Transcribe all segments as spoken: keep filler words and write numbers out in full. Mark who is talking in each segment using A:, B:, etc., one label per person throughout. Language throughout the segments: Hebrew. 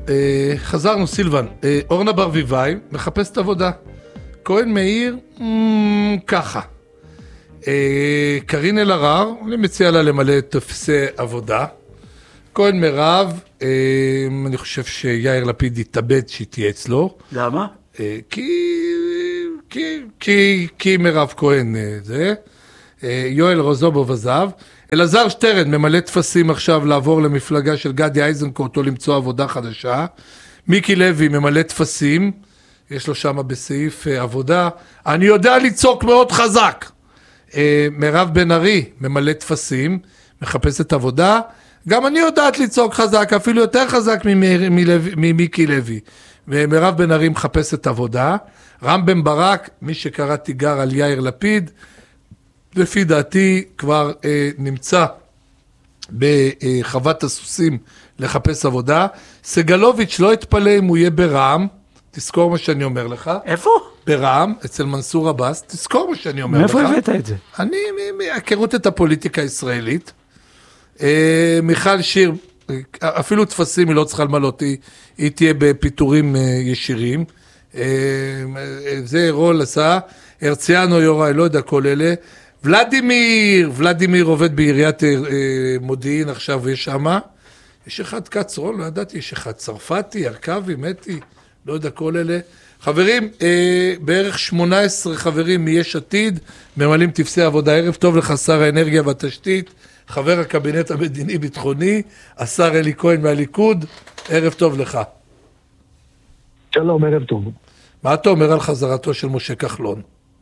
A: אה, חזרנו סילבן, אה, אורנה ברביבאי מחפשת עבודה, כהן מאיר, מ- ככה, אה, קרין אלהרר, אני מציע לה למלא תפסי עבודה, כהן מירב, אה, אני חושב שיאיר לפיד יתאבד שהיא תהיה אצלו.
B: למה?
A: אה, כי, כי, כי, כי מירב כהן אה, זה, אה, יואל רזובוב עזב, אלעזר שטרן ממלא תפסים עכשיו לעבור למפלגה של גדי איזנקוט או למצוא עבודה חדשה, מיקי לוי ממלא תפסים, יש לו שם בסעיף אה, עבודה, אני יודע לצעוק מאוד חזק, אה, מירב בן ארי ממלא תפסים, מחפשת עבודה, גם אני יודעת לצעוק חזק, אפילו יותר חזק ממיקי לוי, ומירב בן ארי מחפשת עבודה, רם בן ברק, מי שקרא תיגר על יאיר לפיד, לפי דעתי כבר אה, נמצא בחוות הסוסים לחפש עבודה, סגלוביץ' לא התפלא אם הוא יהיה ברעם, תזכור מה שאני אומר לך.
B: איפה?
A: ברעם, אצל מנסור עבאס, תזכור מה שאני אומר לך.
B: מאיפה הבאת את זה?
A: אני מהכרות את הפוליטיקה הישראלית, אה, מיכל שיר, אפילו תפסים היא לא צריכה למלות, היא, היא תהיה בפיתורים אה, ישירים, אה, זה רול עשה, הרציאנו יוראי, לא יודע כל אלה, ולדימיר, ולדימיר עובד בעיריית אה, מודיעין עכשיו ויש שמה, יש אחד קצרון, לא ידעתי, יש אחד צרפתי, ארכבי, מתי, לא יודע כל אלה, חברים, אה, בערך שמונה עשרה חברים מיש עתיד, ממלאים תפסי עבודה, ערב טוב לך שר האנרגיה והתשתית, חבר הקבינט המדיני-ביטחוני, השר אלי כהן מהליכוד, ערב טוב לך.
C: שלום, ערב טוב.
A: מה אתה אומר על חזרתו של משה כחלון?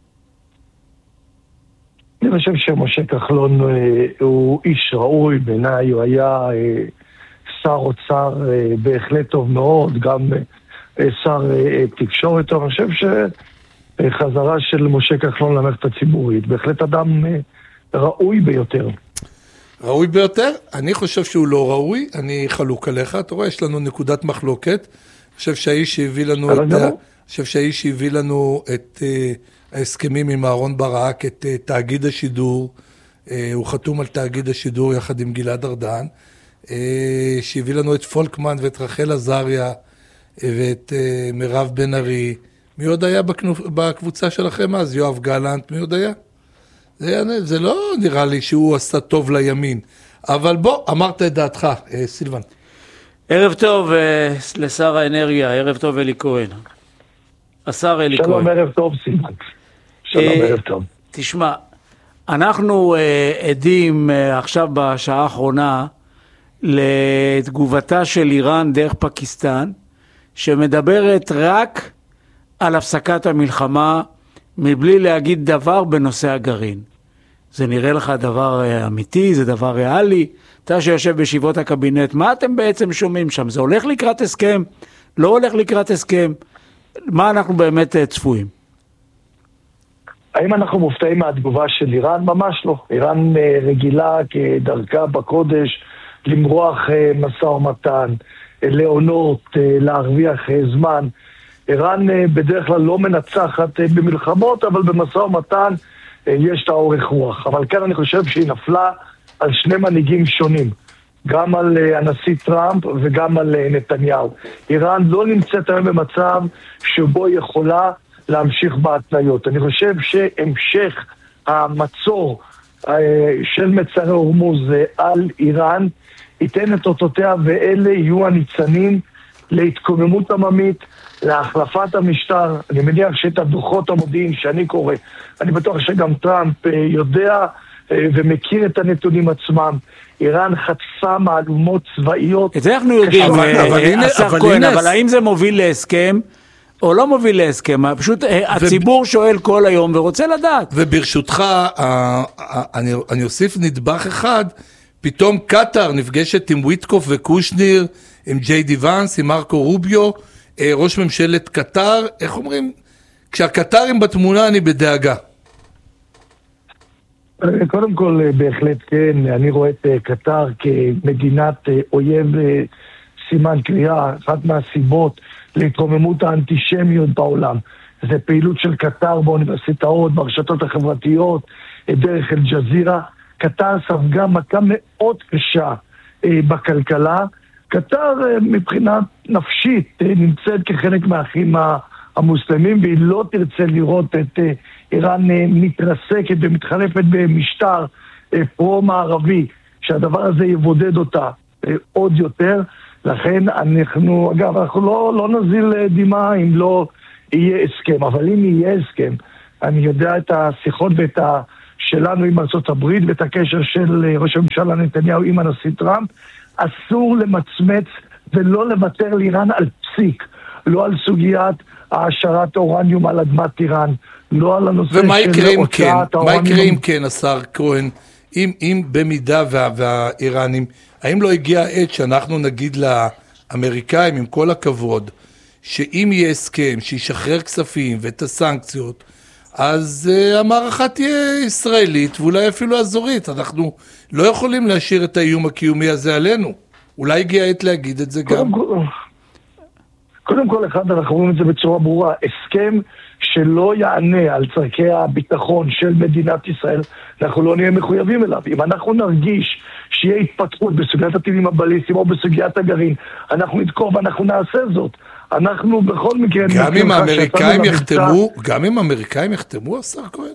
C: אני חושב שמשה כחלון אה, הוא איש ראוי, בעיניי הוא היה אה, שר אוצר אה, בהחלט טוב מאוד, גם אה, שר אה, תקשורת טוב. אני חושב שחזרה של משה כחלון למערכת הציבורית, בהחלט אדם אה, ראוי ביותר.
A: ראוי ביותר? אני חושב שהוא לא ראוי, אני חלוק עליך, אתה רואה, יש לנו נקודת מחלוקת, אני חושב שהאיש שהביא לנו את, ה... חושב שהאיש שהביא לנו את uh, ההסכמים עם אהרון ברק, את uh, תאגיד השידור, uh, הוא חתום על תאגיד השידור יחד עם גלעד ארדן, uh, שהביא לנו את פולקמן ואת רחל עזריה, uh, ואת uh, מירב בן ארי, מי עוד היה בקנופ... בקבוצה שלכם אז? יואב גלנט, מי עוד היה? זה, זה לא נראה לי שהוא עשה טוב לימין, אבל בוא, אמרת את דעתך, סילבן.
B: ערב טוב לשר האנרגיה, ערב טוב אלי כהן. השר אלי כהן.
C: שלום, ערב טוב סילבן. שלום, ערב טוב.
B: תשמע, אנחנו עדים עכשיו בשעה האחרונה לתגובתה של איראן דרך פקיסטן, שמדברת רק על הפסקת המלחמה, מבלי להגיד דבר בנושא הגרעין. זה נראה לך דבר אמיתי, זה דבר ריאלי. אתה שיושב בישיבות הקבינט, מה אתם בעצם שומעים שם? זה הולך לקראת הסכם? לא הולך לקראת הסכם? מה אנחנו באמת צפויים?
C: האם אנחנו מופתעים מהתגובה של איראן? ממש לא. איראן רגילה כדרכה בקודש למרוח משא ומתן, לעונות, להרוויח זמן. איראן בדרך כלל לא מנצחת במלחמות, אבל במשא ומתן יש את האורך רוח. אבל כאן אני חושב שהיא נפלה על שני מנהיגים שונים, גם על הנשיא טראמפ וגם על נתניהו. איראן לא נמצאת היום במצב שבו היא יכולה להמשיך בהתניות. אני חושב שהמשך המצור של מצרי הורמוז על איראן ייתן את אותותיה, ואלה יהיו הניצנים להתקוממות עממית, להחלפת המשטר. אני מניח שאת הדוחות המודיעין שאני קורא, אני בטוח שגם טראמפ יודע ומכיר את הנתונים עצמם. איראן חטפה מהלומות צבאיות.
B: את זה אנחנו יודעים, השר כהן, אבל האם זה מוביל להסכם או לא מוביל להסכם? פשוט הציבור שואל כל היום ורוצה לדעת.
A: וברשותך, אני אוסיף נדבך אחד, פתאום קטר נפגשת עם וויטקוף וקושניר, עם ג'יי די ונס, עם מרקו רוביו, ראש ממשלת קטר. איך אומרים? כשהקטרים בתמונה אני בדאגה.
C: קודם כל, בהחלט כן, אני רואה את קטר כמדינת אויב סימן קריאה. אחת מהסיבות להתרוממות האנטישמיות בעולם זה פעילות של קטר באוניברסיטאות, ברשתות החברתיות, דרך אל-ג'זירה. קטר ספגה מכה מאוד קשה בכלכלה. קטר מבחינת נפשית נמצאת כחלק מהאחים המוסלמים, והיא לא תרצה לראות את איראן מתרסקת ומתחלפת במשטר פרו-מערבי, שהדבר הזה יבודד אותה עוד יותר. לכן אנחנו, אגב, אנחנו לא, לא נזיל דמעה אם לא יהיה הסכם, אבל אם יהיה הסכם, אני יודע את השיחות ואת ה... שלנו עם ארצות הברית ואת הקשר של ראש הממשלה נתניהו עם הנשיא טראמפ, אסור למצמץ ולא לוותר לאיראן על פסיק, לא על סוגיית העשרת האורניום על אדמת איראן, לא על הנושא
A: ומה
C: של
A: יקרה אם
C: הוצאת
A: כן?
C: האורניום.
A: מה יקרה אם כן, השר כהן, אם, אם במידה וה, והאיראנים, האם לא הגיע העת שאנחנו נגיד לאמריקאים, עם כל הכבוד, שאם יהיה הסכם שישחרר כספים ואת הסנקציות, אז uh, המערכה תהיה ישראלית ואולי אפילו אזורית. אנחנו לא יכולים להשאיר את האיום הקיומי הזה עלינו. אולי הגיע העת להגיד את זה גם.
C: קודם, קודם כל אחד, אנחנו אומרים את זה בצורה ברורה, הסכם שלא יענה על צרכי הביטחון של מדינת ישראל, אנחנו לא נהיה מחויבים אליו. אם אנחנו נרגיש שיהיה התפתחות בסוגיית הטילים הבליסטיים או בסוגיית הגרעין, אנחנו נתקוף ואנחנו נעשה זאת. אנחנו בכל מקרה...
A: גם אם האמריקאים יחתמו, גם אם האמריקאים יחתמו, השר כהן?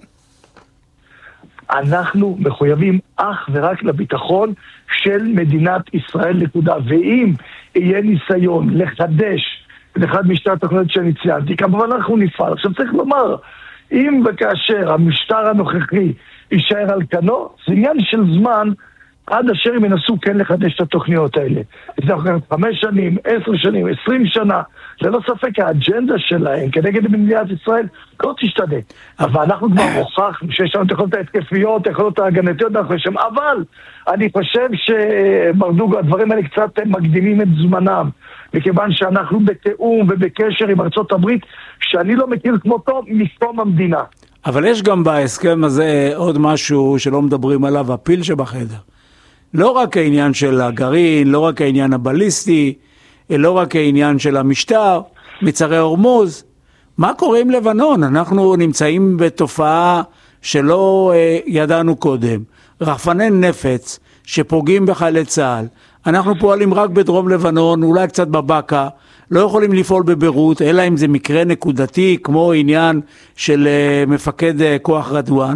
C: אנחנו מחויבים אך ורק לביטחון של מדינת ישראל נקודה. ואם יהיה ניסיון לחדש לאחד משתי התוכניות שאני ציינתי, כמובן אנחנו נפעל. עכשיו צריך לומר, אם וכאשר המשטר הנוכחי יישאר על כנו, זה עניין של זמן עד אשר הם ינסו כן לחדש את התוכניות האלה. זה אחרי חמש שנים, עשר שנים, עשרים שנה, ללא ספק האג'נדה שלהם כנגד מדינת ישראל לא תשתנה. אבל אנחנו כבר הוכחנו שיש לנו את יכולות ההתקפיות, יכולות ההגנתיות, אנחנו שם, אבל אני חושב שמרדוג, הדברים האלה קצת מקדימים את זמנם, מכיוון שאנחנו בתיאום ובקשר עם ארצות הברית, שאני לא מכיר כמותו מקום המדינה.
B: אבל יש גם בהסכם הזה עוד משהו שלא מדברים עליו, הפיל שבחדר. לא רק העניין של הגרעין, לא רק העניין הבליסטי, לא רק העניין של המשטר, מצרי הורמוז. מה קורה עם לבנון? אנחנו נמצאים בתופעה שלא אה, ידענו קודם. רחפני נפץ שפוגעים בחיילי צה"ל. אנחנו פועלים רק בדרום לבנון, אולי קצת בבקה, לא יכולים לפעול בבירות, אלא אם זה מקרה נקודתי, כמו עניין של אה, מפקד אה, כוח רדואן.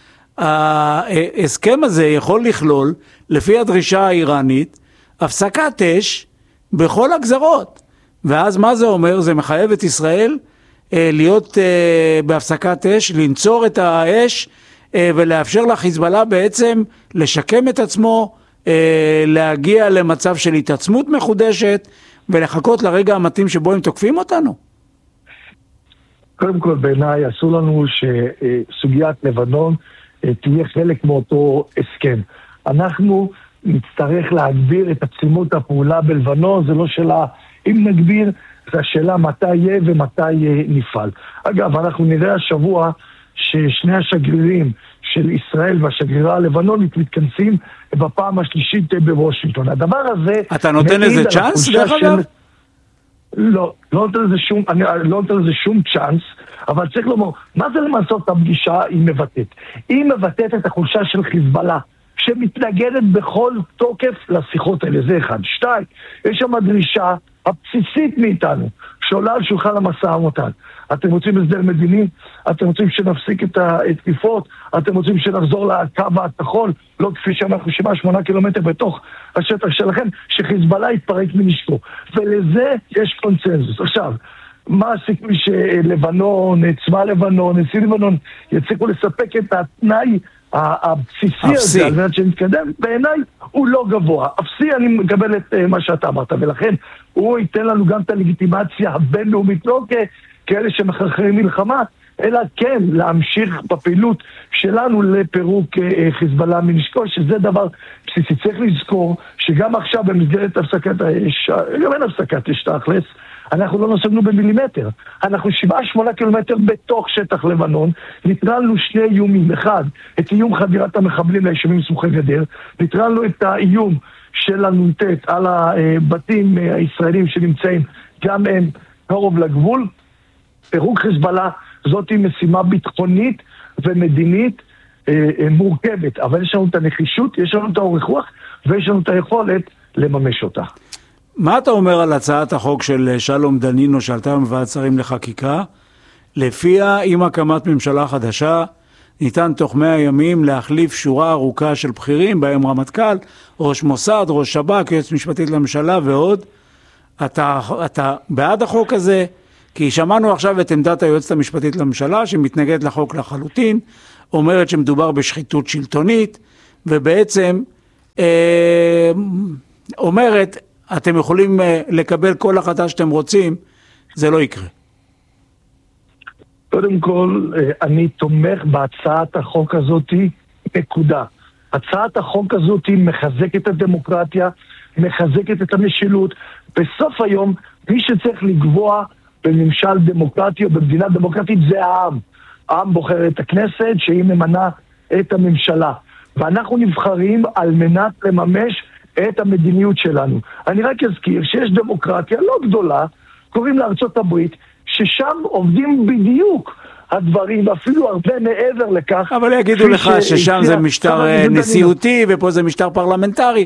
B: ההסכם הזה יכול לכלול, לפי הדרישה האיראנית, הפסקת אש בכל הגזרות. ואז מה זה אומר? זה מחייב את ישראל אה, להיות אה, בהפסקת אש, לנצור את האש אה, ולאפשר לחיזבאללה בעצם לשקם את עצמו, אה, להגיע למצב של התעצמות מחודשת ולחכות לרגע המתאים שבו הם תוקפים אותנו.
C: קודם כל בעיניי אסור לנו שסוגיית לבנון תהיה חלק מאותו הסכם. אנחנו נצטרך להגביר את עצימות הפעולה בלבנון, זה לא שאלה אם נגביר, זה השאלה מתי יהיה ומתי נפעל. אגב, אנחנו נראה השבוע ששני השגרירים של ישראל והשגרירה הלבנונית מתכנסים בפעם השלישית בוושינגטון. הדבר הזה...
B: אתה נותן לזה צ'אנס דרך אגב?
C: לא, לא נותן לזה שום, אני לא נותן לזה שום צ'אנס, אבל צריך לומר, מה זה למעשה את הפגישה היא מבטאת? היא מבטאת את החולשה של חיזבאללה, שמתנגדת בכל תוקף לשיחות האלה, זה אחד. שתיים, יש שם הדרישה הבסיסית מאיתנו, שעולה על שולחן המשא ומתן. אתם רוצים הסדר מדיני? אתם רוצים שנפסיק את התקיפות? אתם רוצים שנחזור לקו הכחול? לא כפי שאנחנו שבעה שמונה קילומטר בתוך השטח שלכם, שחיזבאללה יתפרק מנשקו. ולזה יש קונצנזוס. עכשיו, מה הסיכוי שלבנון, צבא לבנון, נשיא לבנון, יצליחו לספק את התנאי הבסיסי הזה, על מנת שנתקדם? בעיניי הוא לא גבוה. אפסי, אני מקבל את מה שאתה אמרת, ולכן הוא ייתן לנו גם את הלגיטימציה הבינלאומית, לא כאלה שמחרחרים מלחמה, אלא כן להמשיך בפעילות שלנו לפירוק חיזבאללה מנשקו, שזה דבר בסיסי. צריך לזכור שגם עכשיו במסגרת הפסקת האש, גם אין הפסקת אש תכלס, אנחנו לא נסוגנו במילימטר. אנחנו שבעה שמונה קילומטר בתוך שטח לבנון, נטרלנו שני איומים. אחד, את איום חדירת המחבלים ליישובים סמוכי גדר, נטרלנו את האיום של הנ"ט על הבתים הישראלים שנמצאים גם הם קרוב לגבול. פירוק חיזבאללה זאת היא משימה ביטחונית ומדינית אה, אה, מורכבת, אבל יש לנו את הנחישות, יש לנו את האורך רוח ויש לנו את היכולת לממש אותה.
B: מה אתה אומר על הצעת החוק של שלום דנינו שעלתה בוועדת שרים לחקיקה, לפיה עם הקמת ממשלה חדשה ניתן תוך מאה ימים להחליף שורה ארוכה של בכירים, בהם רמטכ"ל, ראש מוסד, ראש שב"כ, יועץ משפטית לממשלה ועוד. אתה, אתה בעד החוק הזה? כי שמענו עכשיו את עמדת היועצת המשפטית לממשלה שמתנגד לחוק לחלוטין, אומרת שמדובר בשחיתות שלטונית, ובעצם אה, אומרת אתם יכולים אה, לקבל כל החלטה שאתם רוצים, זה לא יקרה.
C: קודם כל, אני תומך בהצעת החוק הזאת, נקודה. הצעת החוק הזאת מחזקת את הדמוקרטיה, מחזקת את המשילות. בסוף היום, מי שצריך לקבוע בממשל דמוקרטי או במדינה דמוקרטית זה העם. העם בוחר את הכנסת שהיא ממנה את הממשלה. ואנחנו נבחרים על מנת לממש את המדיניות שלנו. אני רק אזכיר שיש דמוקרטיה לא גדולה, קוראים לארצות הברית, ששם עובדים בדיוק הדברים, אפילו הרבה מעבר לכך.
B: אבל יגידו לך ששם זה משטר נשיאותי ופה זה משטר פרלמנטרי.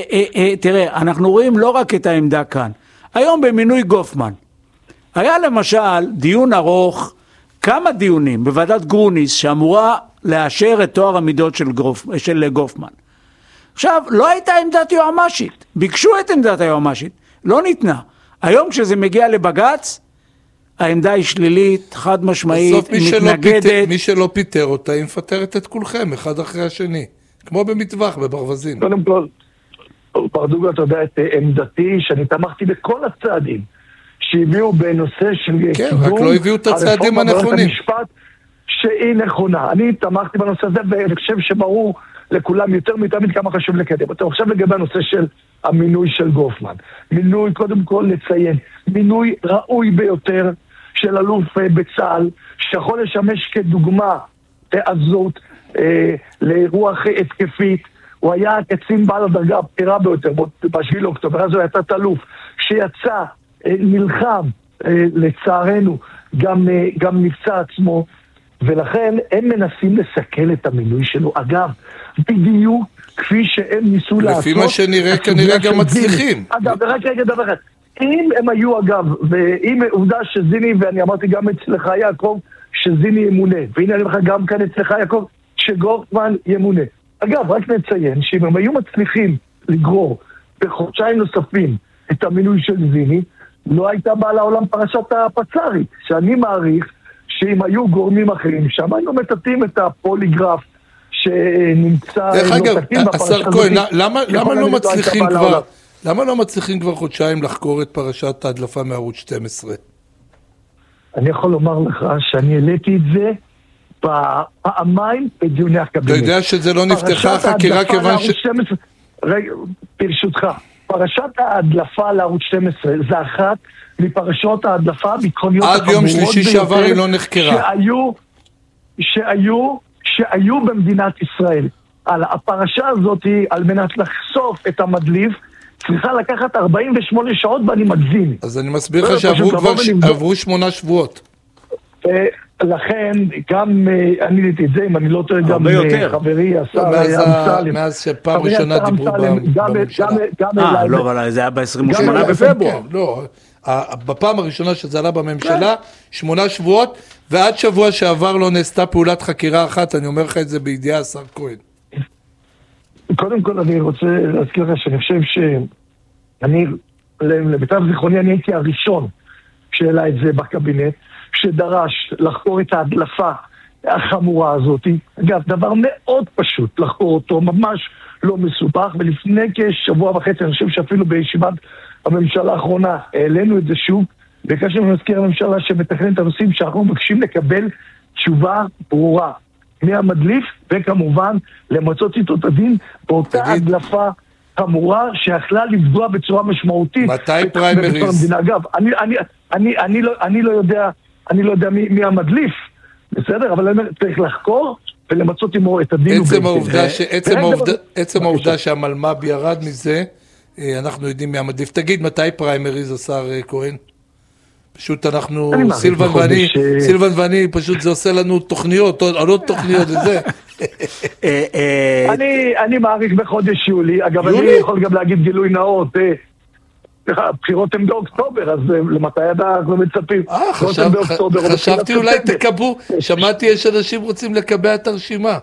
B: תראה, אנחנו רואים לא רק את העמדה כאן. היום במינוי גופמן, היה למשל דיון ארוך, כמה דיונים בוועדת גרוניס שאמורה לאשר את תואר המידות של, גרופ, של גופמן. עכשיו, לא הייתה עמדת יועמשית, ביקשו את עמדת היועמשית, לא ניתנה. היום כשזה מגיע לבגץ, העמדה היא שלילית, חד משמעית, מתנגדת.
A: פיתר, מי שלא פיתר אותה, היא מפטרת את כולכם, אחד אחרי השני. כמו במטווח, בברווזים.
C: קודם כל, ברדוגו, אתה יודע את עמדתי, שאני תמכתי בכל הצעדים שהביאו בנושא של
A: כן, רק לא הביאו את הצעדים הנכונים.
C: המשפט שהיא נכונה. אני תמכתי בנושא הזה, ואני חושב שברור לכולם יותר מתמיד כמה חשוב לקדם. אתה עכשיו לגבי הנושא של המינוי של גופמן. מינוי, קודם כל לציין, מינוי ראוי ביותר של אלוף בצה"ל, שיכול לשמש כדוגמה תעזות אה, לרוח התקפית. הוא היה קצין בעל הדרגה הבכירה ביותר, בשביל אוקטובר, אז הוא הייתה תלוף, שיצא, אה, נלחם, אה, לצערנו, גם, אה, גם נפצע עצמו, ולכן הם מנסים לסכל את המינוי שלו. אגב, בדיוק כפי שהם ניסו לעשות...
A: לפי מה שנראה, כנראה גם מצליחים.
C: אגב, רק רגע דבר אחד. אם הם היו, אגב, ואם עובדה שזיני, ואני אמרתי גם אצלך יעקב, שזיני ימונה, והנה אני אומר לך גם כאן אצלך יעקב, שגופמן ימונה. אגב, רק נציין שאם הם היו מצליחים לגרור בחודשיים נוספים את המינוי של זיני, לא הייתה באה לעולם פרשת הפצ"רית, שאני מעריך שאם היו גורמים אחרים שם, היינו מטטים את הפוליגרף שנמצא...
A: דרך אגב, השר כהן, למה, למה לא מצליחים כבר, למה לא מצליחים כבר חודשיים לחקור את פרשת ההדלפה מערוץ שתים עשרה?
C: אני יכול לומר לך שאני העליתי את זה פעמיים בדיוני הקבינט.
A: אתה יודע שזה לא נפתחה חקירה כיוון ש...
C: רגע, ברשותך, פרשת ההדלפה לערוץ שתים עשרה זה אחת מפרשות ההדלפה הביטחוניות
A: עד יום שלישי שעבר היא לא נחקרה.
C: שהיו, שהיו, שהיו במדינת ישראל. על הפרשה הזאת, על מנת לחשוף את המדליף, צריכה לקחת ארבעים ושמונה שעות ואני מגזים.
A: אז אני מסביר לך שעברו כבר עברו שמונה שבועות.
C: לכן, גם אני ראיתי את זה, אם אני לא טועה, גם חברי, השר אמסלם.
A: מאז שפעם ראשונה דיברו בממשלה.
B: אה, לא, אבל זה היה ב-עשרים ושמונה בפברואר.
A: לא, בפעם הראשונה שזה עלה בממשלה, שמונה שבועות, ועד שבוע שעבר לא נעשתה פעולת חקירה אחת, אני אומר לך את זה בידיעה, השר כהן.
C: קודם כל אני רוצה להזכיר לך שאני חושב שאני, למיטב זיכרוני, אני הייתי הראשון שהעלה את זה בקבינט, שדרש לחקור את ההדלפה החמורה הזאת. אגב, דבר מאוד פשוט לחקור אותו, ממש לא מסובך, ולפני כשבוע וחצי, אני חושב שאפילו בישיבת הממשלה האחרונה, העלינו את זה שוב, ביקשנו מזכיר הממשלה שמתכנן את הנושאים שאנחנו מבקשים לקבל תשובה ברורה מהמדליף, וכמובן למצות איתו את הדין באותה הדלפה חמורה שיכלה לפגוע בצורה משמעותית.
A: מתי פריימריז?
C: אגב, אני, אני, אני, אני, לא, אני לא יודע, אני לא יודע מי, מי המדליף, בסדר? אבל אני צריך לחקור ולמצות עמו את הדין.
A: עצם העובדה, ש... עצם העובדה, עצם העובדה שהמלמ"ב ירד מזה, אנחנו יודעים מי המדליף. תגיד, מתי פריימריז, השר כהן? פשוט אנחנו, סילבן ואני, סילבן ואני, פשוט זה עושה לנו תוכניות, עוד תוכניות וזה.
C: אני מעריך בחודש יולי, אגב אני יכול גם להגיד גילוי נאות, הבחירות הן באוקטובר, אז למתי אנחנו מצפים?
A: חשבתי אולי תקבעו, שמעתי יש אנשים רוצים לקבע את הרשימה.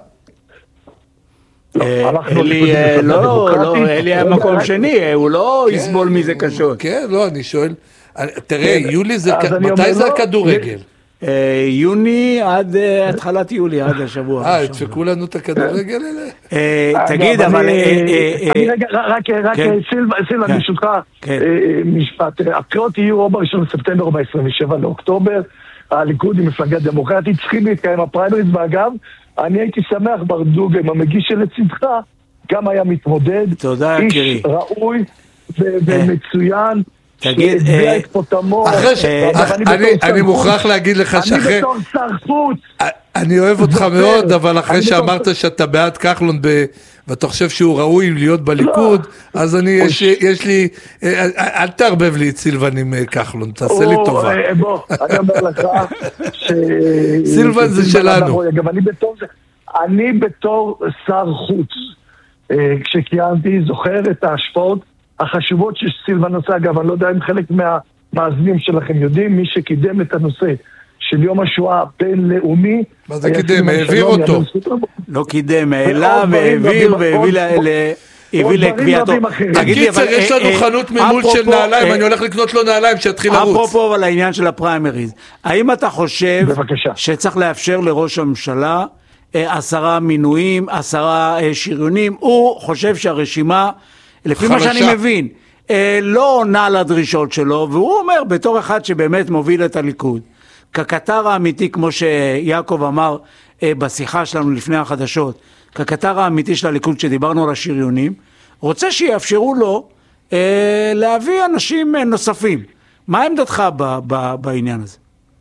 B: אלי, לא, לא, אלי היה מקום שני, הוא לא יסבול מזה קשות.
A: כן, לא, אני שואל, תראה, יולי זה, מתי זה הכדורגל?
B: יוני עד התחלת יולי, עד השבוע.
A: אה, הדפקו לנו את הכדורגל האלה?
B: תגיד, אבל...
C: רק סילבה, ברשותך, משפט. הבחירות יהיו או בראשון לספטמבר או ב-עשרים ושבעה לאוקטובר. הליכוד היא מפלגה דמוקרטית, צריכים להתקיים הפריימריז, ואגב, אני הייתי שמח ברדוג עם המגיש שלצדך, גם היה מתמודד.
B: תודה, יקירי.
C: איש ראוי ומצוין.
B: תגיד,
A: אני מוכרח להגיד לך שאחרי,
C: אני בתור שר חוץ,
A: אני אוהב אותך מאוד, אבל אחרי שאמרת שאתה בעד כחלון ואתה חושב שהוא ראוי להיות בליכוד, אז אני, יש לי, אל תערבב לי את סילבן עם כחלון, תעשה לי טובה.
C: בוא, אני אומר לך
A: סילבן זה שלנו.
C: אני בתור שר חוץ, כשקיימתי, זוכר את ההשפעות החשובות שסילבן עושה. אגב, אני לא יודע אם חלק מהמאזנים שלכם יודעים, מי שקידם את הנושא של יום השואה בינלאומי.
A: מה זה קידם? העביר אותו.
B: לא קידם, העלה והעביר והביא לקביעתו.
A: הקיצר, יש לנו חנות ממול של נעליים, אני הולך לקנות לו נעליים שיתחיל לרוץ.
B: אפרופו על העניין של הפריימריז, האם אתה חושב שצריך לאפשר לראש הממשלה עשרה מינויים, עשרה שריונים? הוא חושב שהרשימה, לפי מה שאני מבין, לא עונה לדרישות שלו, והוא אומר בתור אחד שבאמת מוביל את הליכוד, כקטר האמיתי, כמו שיעקב אמר בשיחה שלנו לפני החדשות, כקטר האמיתי של הליכוד שדיברנו על השריונים, רוצה שיאפשרו לו להביא אנשים נוספים. מה עמדתך בעניין הזה?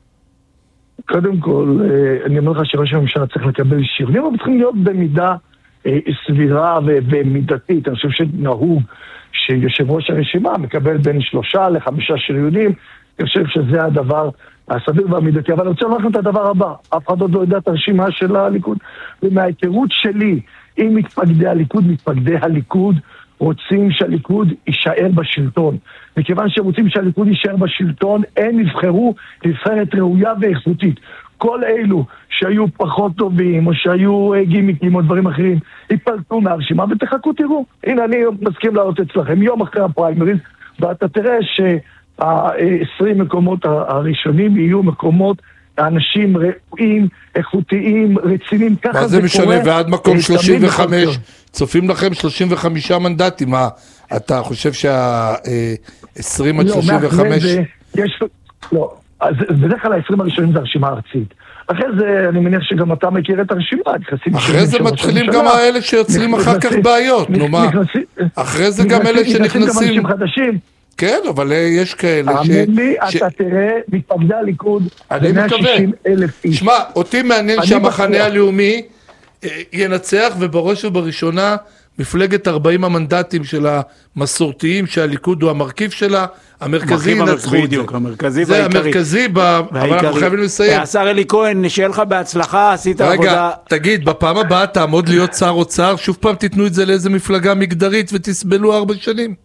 C: קודם כל, אני אומר לך שראש הממשלה צריך לקבל שריונים, אבל צריכים להיות במידה סבירה ומידתית. אני חושב שנהוג שיושב ראש הרשימה מקבל בין שלושה לחמישה שריונים. אני חושב שזה הדבר הסביר והמידתי. אבל אני רוצה לומר לכם את הדבר הבא. אף אחד עוד לא יודע את הרשימה של הליכוד. ומההיכרות שלי עם מתפקדי הליכוד, מתפקדי הליכוד רוצים שהליכוד יישאר בשלטון. מכיוון שרוצים שהליכוד יישאר בשלטון, הם יבחרו נבחרת ראויה ואיכותית. כל אלו שהיו פחות טובים, או שהיו גימיקים או דברים אחרים, ייפלטו מהרשימה ותחכו, תראו. הנה, אני מסכים להראות אצלכם, יום אחרי הפריימריז, ואתה תראה שה-עשרים מקומות הראשונים יהיו מקומות אנשים ראויים, איכותיים, רציניים, ככה זה קורה.
A: מה זה משנה? ועד מקום שלושים וחמש, צופים לכם שלושים וחמישה מנדטים, מה, אתה חושב שה-עשרים עד שלושים וחמש...
C: לא, אז בדרך כלל ה-עשרים הראשונים זה הרשימה הארצית. אחרי זה, אני מניח שגם אתה מכיר את הרשימה.
A: אחרי זה מתחילים גם האלה שיוצרים אחר כך בעיות, נו מה? אחרי זה גם אלה שנכנסים... נכנסים גם אנשים חדשים. כן, אבל יש כאלה ש...
C: אמין לי, אתה תראה, מתפקדי הליכוד,
A: מאה ושישים אלף איש. שמע, אותי מעניין שהמחנה הלאומי ינצח, ובראש ובראשונה מפלגת ארבעים המנדטים של המסורתיים, שהליכוד הוא המרכיב שלה, המרכזי ינצחו את זה. זה המרכזי, אבל אנחנו חייבים לסיים.
B: השר אלי כהן, נשאל לך בהצלחה, עשית עבודה...
A: רגע, תגיד, בפעם הבאה תעמוד להיות שר אוצר, שוב פעם תיתנו את זה לאיזה מפלגה מגדרית ותסבלו ארבע שנים.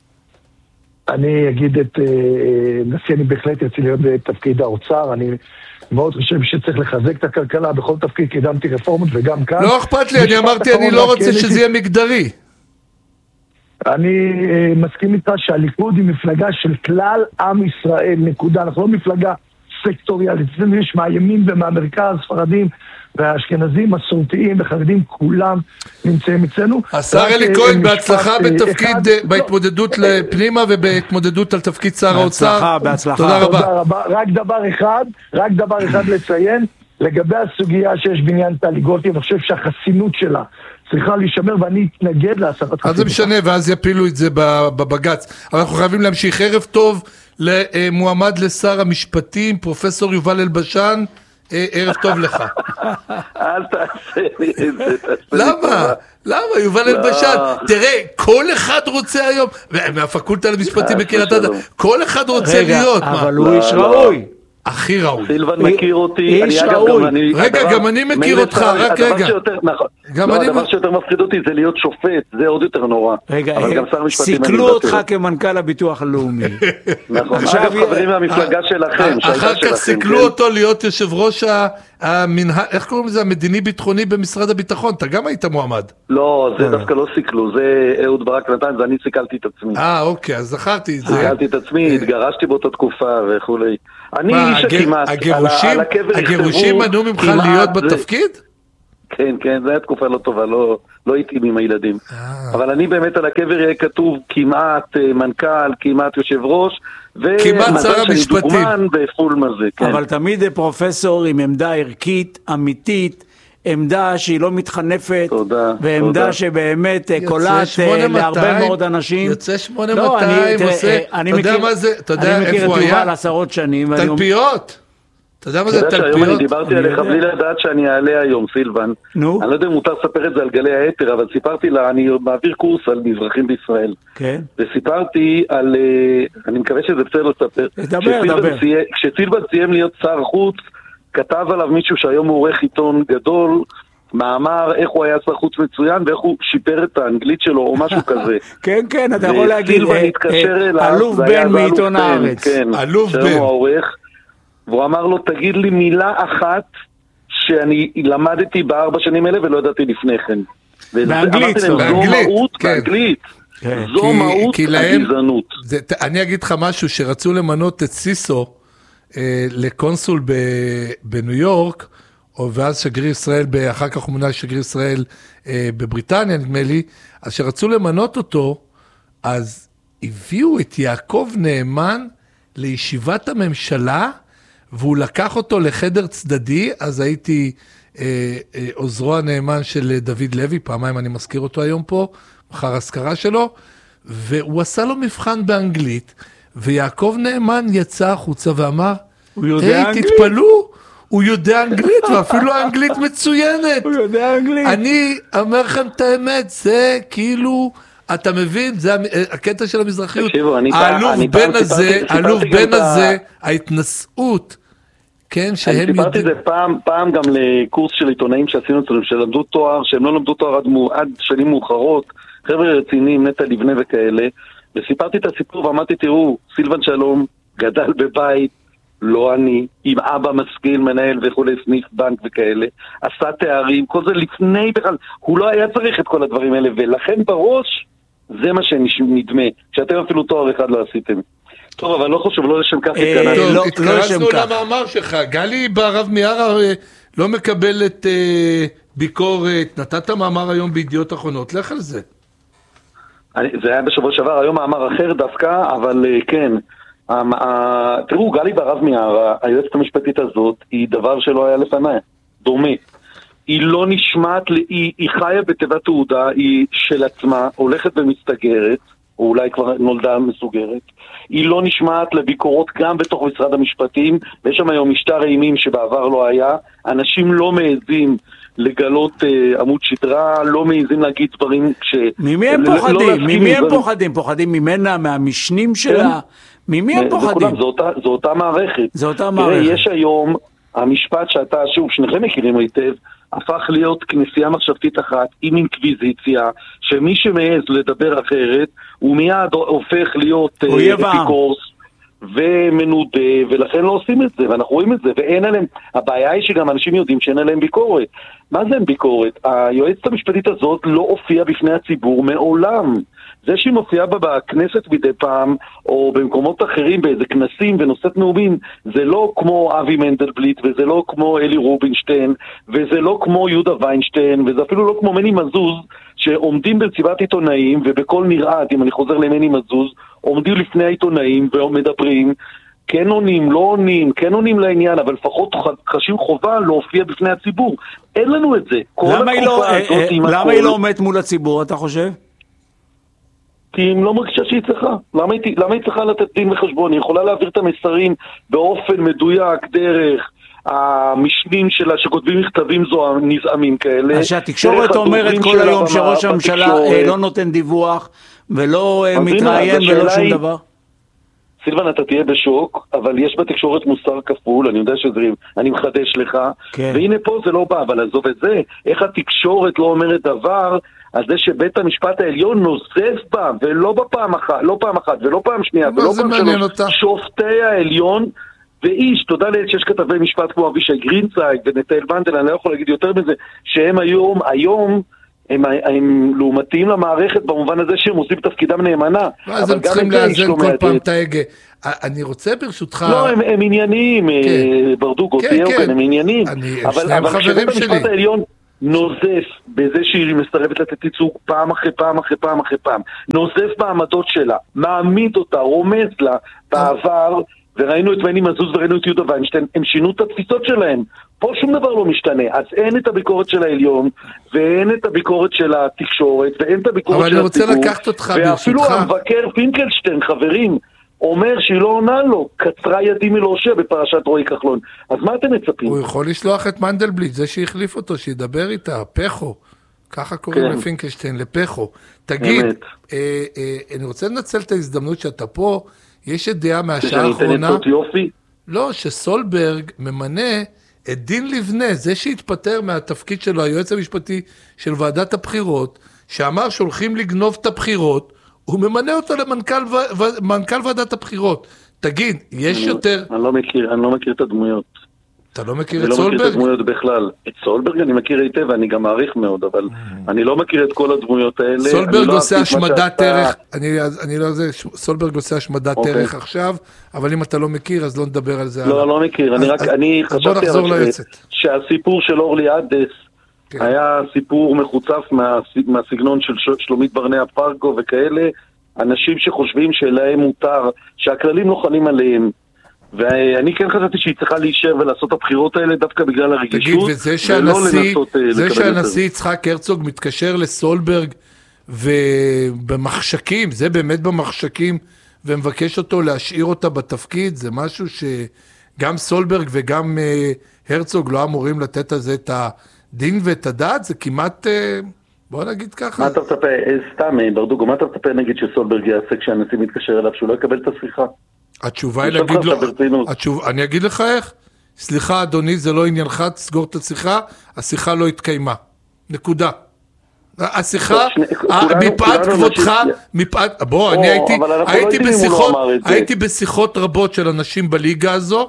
C: אני אגיד את נשיא, אני בהחלט יצא להיות בתפקיד האוצר, אני מאוד חושב שצריך לחזק את הכלכלה, בכל תפקיד קידמתי רפורמות וגם כאן.
A: לא אכפת לי, אני אמרתי, אני לא רוצה שזה יהיה מגדרי.
C: אני מסכים איתך שהליכוד היא מפלגה של כלל עם ישראל, נקודה, אנחנו לא מפלגה סקטוריאלית, יש מהימין ומהמרכז, ספרדים והאשכנזים, מסורתיים וחרדים, כולם נמצאים אצלנו.
A: השר אלי כהן, בהצלחה בתפקיד, בהתמודדות לפנימה ובהתמודדות על תפקיד שר האוצר.
B: בהצלחה, בהצלחה.
A: תודה רבה.
C: רק דבר אחד, רק דבר אחד לציין, לגבי הסוגיה שיש בעניין טלי גוטליב, אני חושב שהחסינות שלה צריכה להישמר, ואני אתנגד להסרת חסינות.
A: אז זה משנה, ואז יפילו את זה בבג"ץ. אבל אנחנו חייבים להמשיך. ערב טוב למועמד לשר המשפטים, פרופסור יובל אלבשן. ערב טוב לך.
D: אל תעשה לי את זה.
A: למה? למה? יובל אלבשן. תראה, כל אחד רוצה היום, מהפקולטה למשפטים בקריית אתא, כל אחד רוצה להיות.
B: אבל הוא איש ראוי.
A: הכי ראוי.
D: סילבן מכיר אותי,
B: איש ראוי.
A: רגע, גם אני מכיר אותך, רק רגע.
D: גם אני... הדבר שיותר מפחיד אותי זה להיות שופט, זה עוד יותר נורא.
B: רגע, סיכלו אותך כמנכ"ל הביטוח הלאומי.
D: נכון, אגב חברים מהמפלגה שלכם.
A: אחר כך סיכלו אותו להיות יושב ראש המנהל, איך קוראים לזה, המדיני-ביטחוני במשרד הביטחון, אתה גם היית מועמד.
D: לא, זה דווקא לא סיכלו, זה אהוד ברק נתן, ואני סיכלתי את עצמי.
A: אה, אוקיי, אז זכרתי את זה.
D: סיכלתי את עצמי, התגרשתי באותה תקופה וכולי. אני איש הכמעט,
A: הגירושים מנעו ממך להיות בתפקיד?
D: כן, כן, זו הייתה תקופה לא טובה, לא הייתי עם הילדים. אבל אני באמת על הקבר יהיה כתוב כמעט מנכ"ל, כמעט יושב ראש,
A: כמעט שר המשפטים.
D: בפול מזה, כן.
B: אבל תמיד פרופסור עם עמדה ערכית, אמיתית, עמדה שהיא לא מתחנפת,
D: תודה,
B: ועמדה
D: תודה.
B: שבאמת קולט להרבה מאוד אנשים.
A: יוצא שמונה מאתיים, עושה, אתה יודע מה זה, אתה יודע איפה הוא היה?
B: אני מכיר את יובל עשרות שנים.
A: תלפיות. אתה יודע מה זה תלפיות?
D: שהיום אני דיברתי עליך בלי לדעת שאני אעלה היום, סילבן.
B: נו?
D: אני לא יודע אם מותר לספר את זה על גלי היתר, אבל סיפרתי לה, אני מעביר קורס על מזרחים בישראל.
B: כן.
D: וסיפרתי על, אני מקווה שזה בסדר לספר.
B: דבר, דבר.
D: כשסילבן סיים להיות שר חוץ, כתב עליו מישהו שהיום הוא עורך עיתון גדול, מאמר איך הוא היה שר חוץ מצוין ואיך הוא שיפר את האנגלית שלו או משהו כזה.
B: כן, כן, אתה יכול להגיד,
D: אלוף
B: בן מעיתון הארץ.
D: כן, אלוף בן. הוא העורך, והוא אמר לו, תגיד לי מילה אחת שאני למדתי בארבע שנים האלה ולא ידעתי לפני כן.
B: באנגלית,
D: זו מהות, באנגלית. זו מהות הגזענות.
A: אני אגיד לך משהו, שרצו למנות את סיסו, לקונסול בניו יורק, ואז שגריר ישראל, אחר כך הוא מונה שגריר ישראל בבריטניה, נדמה לי, אז שרצו למנות אותו, אז הביאו את יעקב נאמן לישיבת הממשלה, והוא לקח אותו לחדר צדדי, אז הייתי אה, אה, עוזרו הנאמן של דוד לוי, פעמיים אני מזכיר אותו היום פה, מחר הזכרה שלו, והוא עשה לו מבחן באנגלית, ויעקב נאמן יצא החוצה ואמר, היי, תתפלו, הוא יודע אנגלית, ואפילו האנגלית מצוינת.
B: הוא יודע אנגלית.
A: אני אומר לכם את האמת, זה כאילו, אתה מבין, זה הקטע של המזרחיות. האלוף בן הזה, האלוף בן הזה, ההתנשאות, כן, שהם יודעים.
D: אני סיפרתי את זה פעם, פעם גם לקורס של עיתונאים שעשינו אצלנו, שלמדו תואר, שהם לא למדו תואר עד, עד שנים מאוחרות, חבר'ה רציניים, נטע לבנה וכאלה, וסיפרתי את הסיפור ואמרתי, תראו, סילבן שלום גדל בבית, לא אני, עם אבא משכיל, מנהל וכולי, סניף בנק וכאלה, עשה תארים, כל זה לפני בכלל, הוא לא היה צריך את כל הדברים האלה, ולכן בראש, זה מה שנדמה, שאתם אפילו תואר אחד לא עשיתם. טוב, אבל לא חושב, לא לשם כך התכנסנו.
A: טוב, התכנסנו למאמר שלך, גלי ברב מיארה לא מקבלת ביקורת, נתת מאמר היום בידיעות אחרונות, לך על זה.
D: זה היה בשבוע שעבר, היום מאמר אחר דווקא, אבל כן, תראו, גלי ברב מיארה, היועצת המשפטית הזאת, היא דבר שלא היה לפניה, דומה. היא לא נשמעת, היא, היא חיה בתיבת תעודה, היא של עצמה, הולכת ומסתגרת, או אולי כבר נולדה מסוגרת. היא לא נשמעת לביקורות גם בתוך משרד המשפטים, ויש שם היום משטר אימים שבעבר לא היה. אנשים לא מעזים לגלות uh, עמוד שדרה, לא מעזים להגיד דברים ש...
B: ממי הם לא, פוחדים? לא ממי הם דברים... פוחדים? פוחדים ממנה, מהמשנים שלה? ממי הם פוחדים?
D: זו אותה, זו אותה מערכת.
B: זו אותה מערכת.
D: תראה, יש היום, המשפט שאתה, שוב, שניכם מכירים היטב, הפך להיות כנסייה מחשבתית אחת עם אינקוויזיציה, שמי שמעז לדבר אחרת, הוא מיד הופך להיות אפיקורס ומנודה, ולכן לא עושים את זה, ואנחנו רואים את זה, ואין עליהם, הבעיה היא שגם אנשים יודעים שאין עליהם ביקורת. מה זה אין ביקורת? היועצת המשפטית הזאת לא הופיעה בפני הציבור מעולם. זה שהיא מופיעה בה בכנסת מדי פעם, או במקומות אחרים, באיזה כנסים ונושאת נאומים, זה לא כמו אבי מנדלבליט, וזה לא כמו אלי רובינשטיין, וזה לא כמו יהודה ויינשטיין, וזה אפילו לא כמו מני מזוז, שעומדים במסיבת עיתונאים, ובכל נראה, אם אני חוזר למני מזוז, עומדים לפני העיתונאים ומדברים, כן עונים, לא עונים, כן עונים לעניין, אבל לפחות חשים חובה להופיע בפני הציבור. אין לנו את זה.
B: למה היא לא, למה היא לא עומדת מול הציבור, אתה חושב?
D: כי היא לא מרגישה שהיא צריכה. למה היא, למה היא צריכה לתת דין וחשבון? היא יכולה להעביר את המסרים באופן מדויק, דרך המשנים שלה שכותבים מכתבים נזעמים כאלה.
B: אז שהתקשורת אומרת כל היום שראש הממשלה לא נותן דיווח ולא מתראיין ולא שום דבר.
D: סילבן, אתה תהיה בשוק, אבל יש בתקשורת מוסר כפול, אני יודע שזה, אני מחדש לך, כן. והנה פה זה לא בא, אבל עזוב את זה, איך התקשורת לא אומרת דבר, על זה שבית המשפט העליון נוזף בה, ולא בפעם אחת, לא פעם אחת, ולא פעם שנייה, ולא פעם שלוש, שופטי העליון, ואיש, תודה לאל שיש כתבי משפט כמו אבישי גרינצייג ונטל בנדל, אני לא יכול להגיד יותר מזה, שהם היום, היום, הם, הם לעומתיים למערכת במובן הזה שהם עושים תפקידם נאמנה.
A: אז הם צריכים לאזן כל פעם את ההגה. אני רוצה ברשותך...
D: לא, הם, הם עניינים, ברדוגו, תהיה כאן, הם עניינים. אבל כשבית המשפט העליון נוזף בזה שהיא מסרבת לתת ייצוג פעם אחרי פעם אחרי פעם אחרי פעם, נוזף בעמדות שלה, מעמיד אותה, רומז לה בעבר, וראינו את מני מזוז וראינו את יהודה ויינשטיין, הם שינו את התפיסות שלהם. פה שום דבר לא משתנה. אז אין את הביקורת של העליון, ואין את הביקורת של התקשורת, ואין את הביקורת של הציבור.
A: אבל אני רוצה לקחת אותך ברשותך.
D: ואפילו המבקר פינקלשטיין, חברים, אומר שהיא לא עונה לו, קצרה ידי מלהושע בפרשת רועי כחלון. אז מה אתם מצפים?
A: הוא יכול לשלוח את מנדלבליט, זה שהחליף אותו, שידבר איתה, פחו. ככה קוראים כן. לפינקלשטיין, לפחו. תגיד, אה, אה, אני רוצה לנצל את ההזדמנות שאתה פה, יש ידיעה מהשעה האחרונה, לא, שסולברג ממנה את דין לבנה, זה שהתפטר מהתפקיד שלו, היועץ המשפטי של ועדת הבחירות, שאמר שהולכים לגנוב את הבחירות, הוא ממנה אותו למנכ"ל ועדת הבחירות. תגיד, יש
D: אני,
A: יותר...
D: אני לא מכיר, אני לא מכיר את הדמויות.
A: אתה לא מכיר את
D: סולברג? אני לא מכיר את הדמויות בכלל. את סולברג אני מכיר היטב, ואני גם מעריך מאוד, אבל אני לא מכיר את כל הדמויות האלה.
A: סולברג עושה השמדת ערך, אני לא יודע, סולברג עושה השמדת ערך עכשיו, אבל אם אתה לא מכיר, אז לא נדבר על זה.
D: לא, לא מכיר, אני רק, אני חשבתי שהסיפור של אורלי עדס, היה סיפור מחוצף מהסגנון של שלומית ברנע פרגו וכאלה, אנשים שחושבים שלהם מותר, שהכללים לא חלים עליהם, ואני כן חשבתי שהיא צריכה להישאר ולעשות את הבחירות האלה דווקא בגלל הרגישות.
A: תגיד, וזה שהנשיא, זה שהנשיא יצחק הרצוג מתקשר לסולברג ובמחשקים, זה באמת במחשקים, ומבקש אותו להשאיר אותה בתפקיד, זה משהו שגם סולברג וגם הרצוג לא אמורים לתת על זה את הדין ואת הדעת, זה כמעט, בוא נגיד ככה.
D: מה אתה מצפה, סתם ברדוגו, מה אתה מצפה נגיד שסולברג יעשה כשהנשיא מתקשר אליו, שהוא לא יקבל את השיחה?
A: התשובה היא להגיד לו, התשובה, אני אגיד לך איך, סליחה אדוני, זה לא עניינך, תסגור את השיחה, השיחה לא התקיימה, נקודה. השיחה, מפאת כבודך, מפאת, בוא, אני הייתי, הייתי בשיחות, הייתי בשיחות רבות של אנשים בליגה הזו,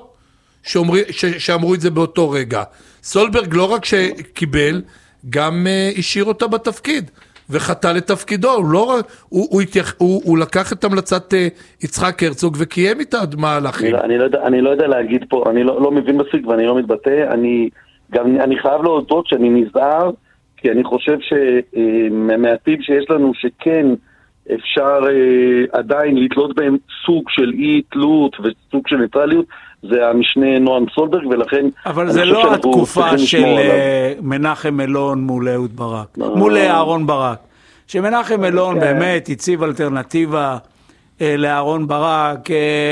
A: שאמרו את זה באותו רגע. סולברג לא רק שקיבל, גם השאיר אותה בתפקיד. וחטא לתפקידו, הוא, לא, הוא, הוא, התייח, הוא, הוא לקח את המלצת uh, יצחק הרצוג וקיים איתה מהלכים.
D: אני, אני, לא יודע, אני לא יודע להגיד פה, אני לא, לא מבין מספיק ואני לא מתבטא, אני, גם, אני חייב להודות שאני נזהר, כי אני חושב שמעטים שיש לנו שכן אפשר uh, עדיין לתלות בהם סוג של אי תלות וסוג של ניטרליות, זה המשנה נועם סולברג, ולכן...
B: אבל זה לא התקופה של מנחם אלון מול אהוד ברק, מול אהרון ברק. שמנחם אלון באמת הציב אלטרנטיבה לאהרון ברק,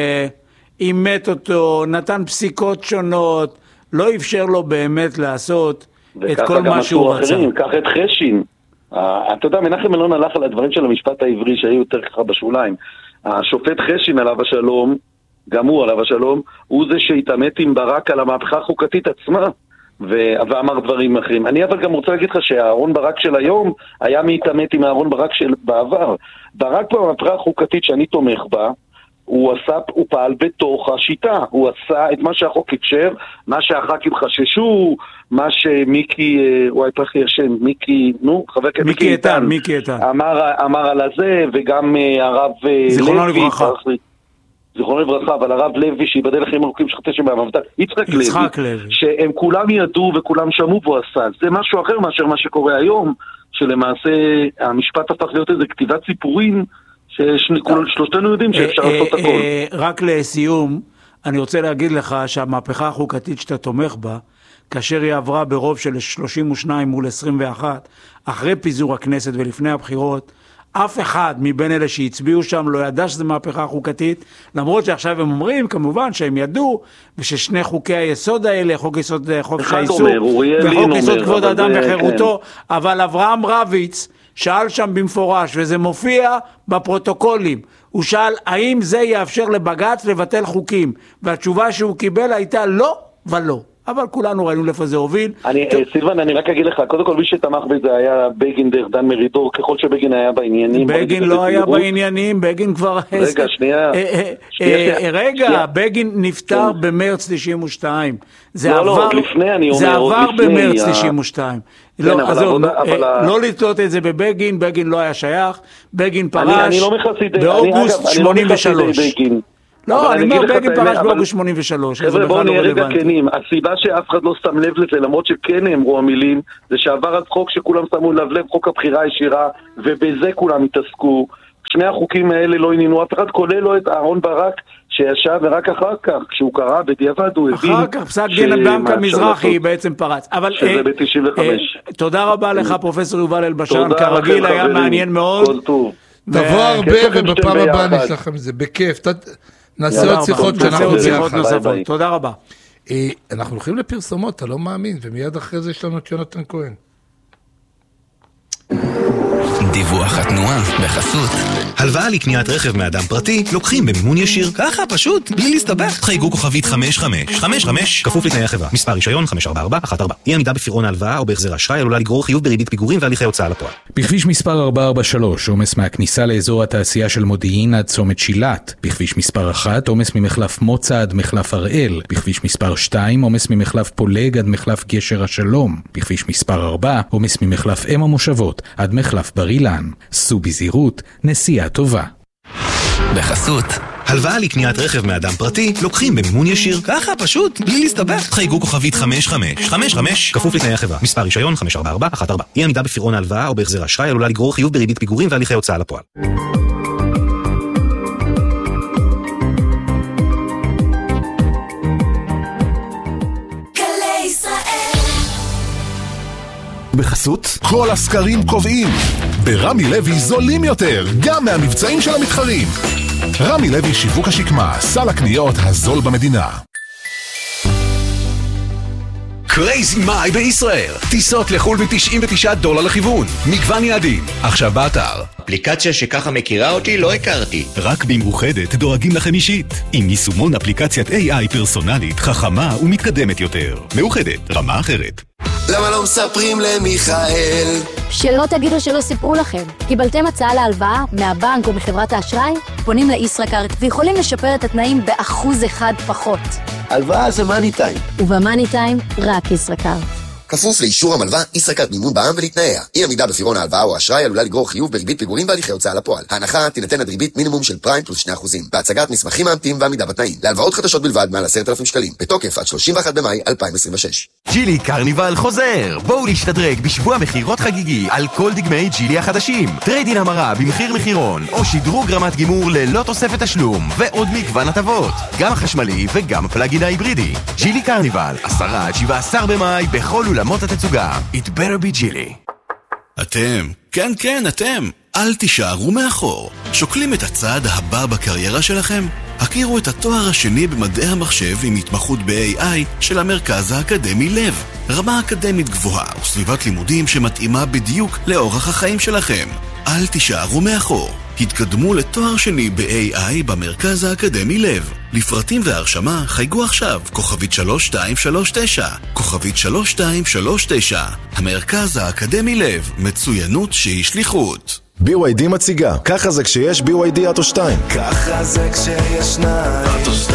B: אימת אותו, נתן פסיקות שונות, לא אפשר לו באמת לעשות את כל מה שהוא רצה.
D: קח את חשין. אתה יודע, מנחם אלון הלך על הדברים של המשפט העברי שהיו יותר ככה בשוליים. השופט חשין עליו השלום, גם הוא עליו השלום, הוא זה שהתאמת עם ברק על המהפכה החוקתית עצמה, ו- ואמר דברים אחרים. אני אבל גם רוצה להגיד לך שהאהרון ברק של היום היה מתאמת עם האהרון ברק של בעבר. ברק במהפכה החוקתית שאני תומך בה, הוא עשה, הוא פעל בתוך השיטה, הוא עשה את מה שהחוק אפשר, מה שהח"כים חששו, מה שמיקי, וואי פרחי השם, מיקי, נו, חבר כנסת
B: מיקי איתן, מיקי איתן,
D: אמר, אמר על הזה, וגם הרב
B: זיכרונו לברכה.
D: זיכרונו לברכה, אבל הרב לוי, שיבדל לחיים ארוכים שחטא שבמבטא, יצחק לוי, לוי, שהם כולם ידעו וכולם שמעו והוא עשה. זה משהו אחר מאשר מה שקורה היום, שלמעשה המשפט הפך להיות איזה כתיבת סיפורים, ששלושתנו יודעים שאפשר לעשות הכל.
B: רק לסיום, אני רוצה להגיד לך שהמהפכה החוקתית שאתה תומך בה, כאשר היא עברה ברוב של שלושים ושניים מול עשרים ואחת, אחרי פיזור הכנסת ולפני הבחירות, אף אחד מבין אלה שהצביעו שם לא ידע שזה מהפכה חוקתית, למרות שעכשיו הם אומרים כמובן שהם ידעו, וששני חוקי היסוד האלה, חוק יסוד חופש העיסוק, וחוק יסוד כבוד האדם וחירותו, כן. אבל אברהם רביץ שאל שם במפורש, וזה מופיע בפרוטוקולים, הוא שאל האם זה יאפשר לבג"ץ לבטל חוקים, והתשובה שהוא קיבל הייתה לא ולא. אבל כולנו ראינו לפי זה הוביל.
D: אני, סילבן, אני רק אגיד לך, קודם כל מי שתמך בזה היה בגין דרך דן מרידור, ככל שבגין היה בעניינים.
B: בגין לא היה בעניינים, בגין כבר...
D: רגע, שנייה.
B: רגע, בגין נפטר במרץ תשעים ושתיים.
D: לא, לא, לפני אני אומר.
B: זה עבר במרץ תשעים ושתיים. לא לתלות את זה בבגין, בגין לא היה שייך, בגין פרש באוגוסט שמונים ושלוש. לא, אני אומר, בגין פרש באוגוסט שמונים ושלוש.
D: חבר'ה, בואו נהיה רגע כנים. הסיבה שאף אחד לא שם לב לזה, למרות שכן נאמרו המילים, זה שעבר אז חוק שכולם שמו לב לב, חוק הבחירה הישירה, ובזה כולם התעסקו. שני החוקים האלה לא עניינו אף אחד, כולל לו את אהרון ברק, שישב ורק אחר כך, כשהוא קרא בדיעבד, הוא הבין...
B: אחר כך, פסק דין בעמק המזרחי בעצם פרץ.
D: שזה ב-תשעים וחמש.
B: תודה רבה לך, פרופסור יובל אלבשן, כרגיל היה מעניין מאוד.
D: כל טוב.
A: תבוא הרבה, ובפעם הבאה נשלח לכם את זה, בכיף. נעשה עוד שיחות שאנחנו ביחד.
B: תודה רבה.
A: אנחנו הולכים לפרסומות, אתה לא מאמין, ומיד אחרי זה יש לנו את יונתן כהן.
E: דיווח התנועה בחסות. הלוואה לקניית רכב מאדם פרטי לוקחים במימון ישיר. ככה פשוט, בלי להסתבך. חייגו כוכבית חמש חמש חמש חמש כפוף לתנאי החברה. מספר רישיון חמש ארבע ארבע אחת ארבע. אי עמידה בפירעון ההלוואה או בהחזר אשראי עלולה לגרור חיוב בריבית פיגורים והליכי הוצאה לפועל. בכביש מספר ארבע ארבע שלוש עומס מהכניסה לאזור התעשייה של מודיעין עד צומת שילת. בכביש מספר אחת עומס ממחלף מוצא עד מחלף הראל. בכביש מספר שתיים עומס ממחלף פולג עד מחלף גשר השלום. בכביש מספר ארבע עומס ממחלף אם המושבות עד מחלף בר אילן. סעו בזהירות, נסיעה טובה. בחסות הלוואה לקניית רכב מאדם פרטי לוקחים במימון ישיר. ככה פשוט, בלי להסתבך. חייגו כוכבית חמש חמש חמש חמש כפוף לתנאי החברה. מספר רישיון חמש ארבע ארבע אחת ארבע. אי עמידה בפירעון ההלוואה או בהחזר אשראי עלולה לגרור חיוב בריבית פיגורים והליכי הוצאה לפועל.
F: בחסות כל הסקרים קובעים ברמי לוי זולים יותר גם מהמבצעים של המתחרים. רמי לוי שיווק השקמה, סל הקניות הזול במדינה. קרייזי מאי בישראל, טיסות לחול ב-תשעים ותשעה דולר לכיוון, מגוון יעדים, עכשיו באתר.
G: אפליקציה שככה מכירה אותי לא הכרתי.
F: רק במאוחדת דואגים לכם אישית, עם יישומון אפליקציית איי איי פרסונלית, חכמה ומתקדמת יותר. מאוחדת, רמה אחרת.
H: למה לא מספרים למיכאל?
I: שלא תגידו שלא סיפרו לכם. קיבלתם הצעה להלוואה מהבנק או מחברת האשראי? פונים לישראכרט ויכולים לשפר את התנאים באחוז אחד פחות.
H: הלוואה זה מאני טיים.
I: ובמאני טיים רק ישראכרט.
H: כפוף לאישור המלווה, ישראכרט מימון בע"מ ולתנאיה. אי עמידה בפירעון ההלוואה או האשראי עלולה לגרור חיוב בריבית פיגורים והליכי הוצאה לפועל. ההנחה תינתן עד ריבית מינימום של פריים פלוס שני אחוזים. בהצגת מסמכים מאמתים ועמידה בתנאים. להלוואות חדשות בלבד מעל עשרת אלפים שקלים. בתוקף עד שלושים ואחד במאי אלפיים עשרים ושש.
J: ג'ילי קרניבל חוזר. בואו להשתדרג בשבוע מחירות חגיגי על כל דגמי ג'ילי החדשים. טריידין המרה במחיר מחירון או שדרוג רמת גימור ללא תוספת תשלום ועוד מגוון הטבות. גם החשמלי וגם הפלאגין ההיברידי. ג'ילי קרניבל, עשרה עד שבעה עשר במאי בכל אולמות התצוגה. It better be Gilly.
K: אתם, כן כן אתם, אל תישארו מאחור. שוקלים את הצעד הבא בקריירה שלכם? הכירו את התואר השני במדעי המחשב עם התמחות ב-איי איי של המרכז האקדמי לב. רמה אקדמית גבוהה וסביבת לימודים שמתאימה בדיוק לאורח החיים שלכם. אל תישארו מאחור. התקדמו לתואר שני ב-איי איי במרכז האקדמי לב. לפרטים והרשמה חייגו עכשיו, כוכבית שלוש שתיים שלוש תשע, כוכבית שלוש שתיים שלוש תשע. המרכז האקדמי לב, מצוינות שהיא שליחות.
L: בי וואי די מציגה, ככה זה כשיש בי וואי די אוטו שתיים.
M: ככה זה כשיש שניים,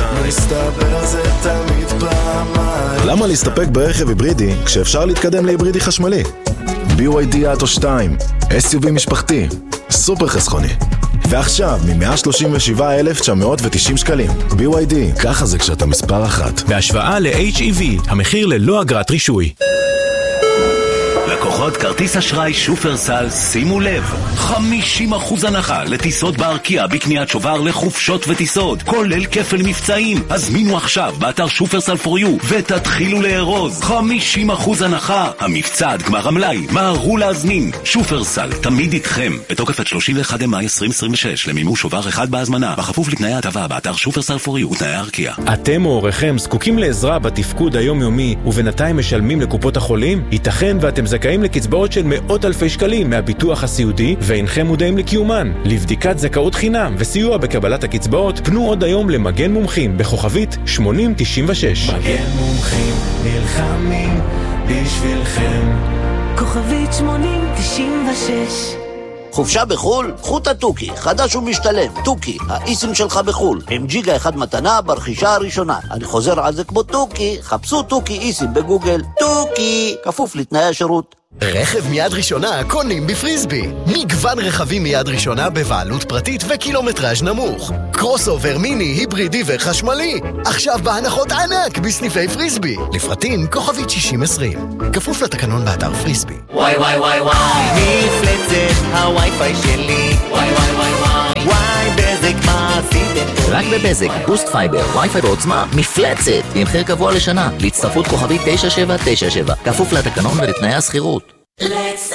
M: מסתבר זה תמיד פעמיים.
L: למה להסתפק ברכב היברידי כשאפשר להתקדם להיברידי חשמלי? בי וואי די אוטו שתיים, אס יו וי משפחתי, סופר חסכוני. ועכשיו מ-מאה שלושים ושבעה אלף תשע מאות ותשעים שקלים. בי וואי די, ככה זה כשאתה מספר אחת.
N: בהשוואה ל-אייץ' אי וי, המחיר ללא אגרת רישוי. לקוחות כרטיס אשראי שופרסל, שימו לב, חמישים אחוז הנחה לטיסות בארקיע בקניית שובר לחופשות וטיסות, כולל כפל מבצעים. הזמינו עכשיו באתר שופרסל פור יו ותתחילו לארוז. חמישים אחוז הנחה. המבצע עד גמר המלאי. מהרו להזמין. שופרסל, תמיד איתכם. בתוקף עד שלושים ואחד במאי עשרים עשרים ושש למימוש שובר אחד בהזמנה, בכפוף לתנאי ההטבה באתר שופרסל פור יו ותנאי הארקיע.
O: אתם או הוריכם זקוקים לעזרה בתפקוד היומיומי ובינתיים משלמים לקופות החולים? ייתכן ואתם זכאים לקצבאות של מאות אלפי שקלים מהביטוח הסיעודי ואינכם מודעים לקיומן. לבדיקת זכאות חינם וסיוע בקבלת הקצבאות פנו עוד היום למגן מומחים בכוכבית שמונים תשעים ושש.
M: מגן מומחים נלחמים בשבילכם. כוכבית שמונים תשעים ושש.
P: חופשה בחול? קחו את התוכי, חדש ומשתלם. תוכי, האיסים שלך בחול. עם ג'יגה אחד מתנה ברכישה הראשונה. אני חוזר על זה כמו תוכי, חפשו תוכי איסים בגוגל. תוכי, כפוף לתנאי השירות.
Q: רכב מיד ראשונה קונים בפריסבי. מגוון רכבים מיד ראשונה בבעלות פרטית וקילומטראז' נמוך. קרוס אובר מיני, היברידי וחשמלי. עכשיו בהנחות ענק בסניפי פריסבי. לפרטים כוכבית שישים עשרים. כפוף לתקנון באתר פריסבי.
R: וואי וואי וואי וואי, מפלצת הווי-פיי שלי. וואי וואי וואי וואי, וואי בזק מה עשיתם?
S: רק בבזק, בוסט פייבר, וי-פיי בעוצמה, מפלצת, עם מחיר קבוע לשנה, להצטרפות כוכבית תשע שבע תשע שבע, כפוף לתקנון ולתנאי השכירות.
T: Let's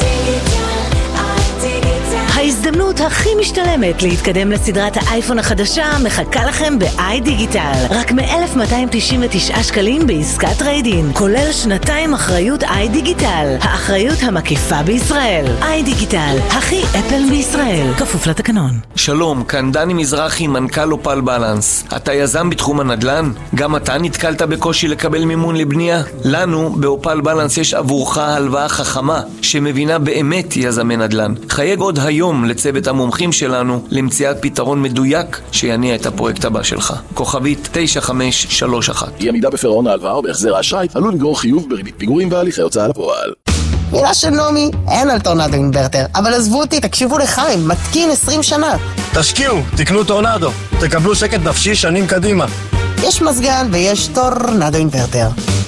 T: ההזדמנות הכי משתלמת להתקדם לסדרת האייפון החדשה מחכה לכם ב-איי דיגיטל. רק מ-אלף מאתיים תשעים ותשעה שקלים בעסקת טריידין, כולל שנתיים אחריות איי דיגיטל, האחריות המקיפה בישראל. איי דיגיטל, הכי אפל בישראל, כפוף לתקנון.
U: שלום, כאן דני מזרחי, מנכ"ל אופל בלנס. אתה יזם בתחום הנדל"ן? גם אתה נתקלת בקושי לקבל מימון לבנייה? לנו באופל בלנס יש עבורך הלוואה חכמה שמבינה באמת יזמי נדל"ן. חייג עוד היום לצוות המומחים שלנו למציאת פתרון מדויק שיניע את הפרויקט הבא שלך. כוכבית תשע חמש שלוש אחת.
F: אי עמידה בפירעון ההלוואה או בהחזר האשראי עלול לגרור חיוב בריבית פיגורים והליכי הוצאה לפועל.
V: מילה של נעמי, אין על טורנדו אינברטר, אבל עזבו אותי, תקשיבו לחיים, מתקין עשרים שנה.
W: תשקיעו, תקנו טורנדו, תקבלו שקט נפשי שנים קדימה.
V: יש מזגן ויש טורנדו אינברטר.